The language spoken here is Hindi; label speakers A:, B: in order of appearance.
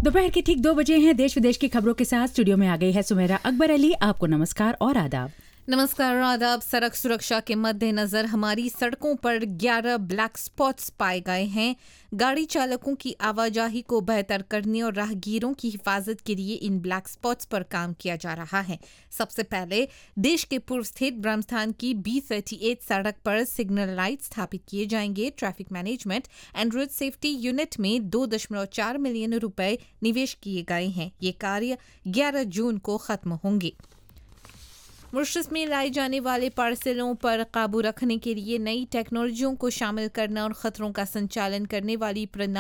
A: दोपहर के ठीक 2 बजे हैं। देश विदेश की खबरों के साथ स्टूडियो में आ गई है सुमेरा अकबर अली। आपको नमस्कार और आदाब।
B: नमस्कार और आदाब। सड़क सुरक्षा के मद्देनजर हमारी सड़कों पर 11 ब्लैक स्पॉट्स पाए गए हैं। गाड़ी चालकों की आवाजाही को बेहतर करने और राहगीरों की हिफाजत के लिए इन ब्लैक स्पॉट्स पर काम किया जा रहा है। सबसे पहले देश के पूर्व स्थित ब्रह्मस्थान की B38 सड़क पर सिग्नल लाइट स्थापित किए जाएंगे। Traffic management and road safety unit में 2.4 मिलियन रुपए निवेश किए गए हैं। ये कार्य 11 जून को खत्म होंगे। मॉरिशस में लाए जाने वाले पार्सलों पर काबू रखने के लिए नई टेक्नोलॉजियों को शामिल करना और खतरों का संचालन करने वाली प्रणाली